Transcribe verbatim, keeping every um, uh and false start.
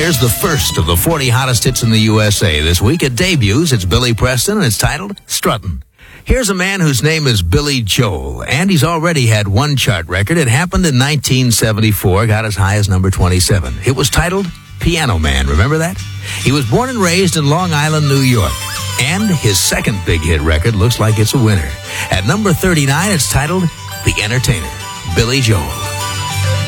Here's the first of the forty hottest hits in the U S A. This week it debuts. It's Billy Preston, and it's titled Struttin'. Here's a man whose name is Billy Joel, and he's already had one chart record. It happened in nineteen seventy-four, got as high as number twenty-seven. It was titled Piano Man. Remember that? He was born and raised in Long Island, New York. And his second big hit record looks like it's a winner. At number thirty-nine, it's titled The Entertainer. Billy Joel.